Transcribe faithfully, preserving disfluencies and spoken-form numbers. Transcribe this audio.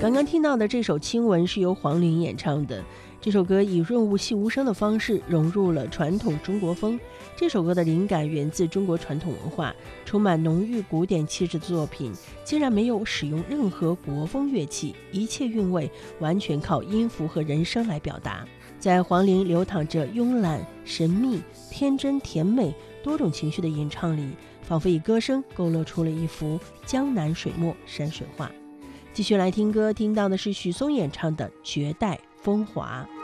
刚刚听到的这首《亲吻》是由黄龄演唱的，这首歌以润物细无声的方式融入了传统中国风。这首歌的灵感源自中国传统文化，充满浓郁古典气质的作品竟然没有使用任何国风乐器，一切韵味完全靠音符和人声来表达。在黄龄流淌着慵懒、神秘、天真、甜美多种情绪的演唱里，仿佛以歌声勾勒出了一幅江南水墨山水画。继续来听歌，听到的是许嵩演唱的《绝代风华》。